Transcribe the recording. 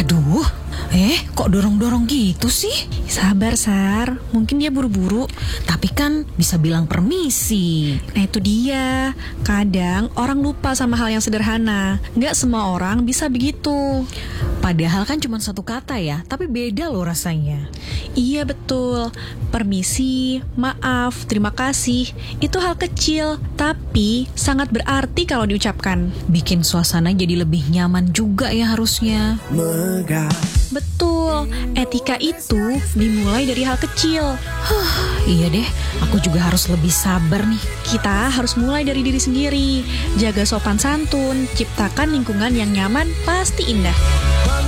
Aduh, kok dorong-dorong gitu sih? Sabar, Sar. Mungkin dia buru-buru. Tapi kan bisa bilang permisi. Nah itu dia. Kadang orang lupa sama hal yang sederhana. Nggak semua orang bisa begitu. Padahal kan cuma satu kata ya, tapi beda loh rasanya. Iya betul. Permisi, maaf, terima kasih. Itu hal kecil, tapi sangat berarti kalau diucapkan. Bikin suasana jadi lebih nyaman juga ya harusnya. Betul, etika itu dimulai dari hal kecil. Iya deh, aku juga harus lebih sabar nih. Kita harus mulai dari diri sendiri. Jaga sopan santun, ciptakan lingkungan yang nyaman, pasti indah.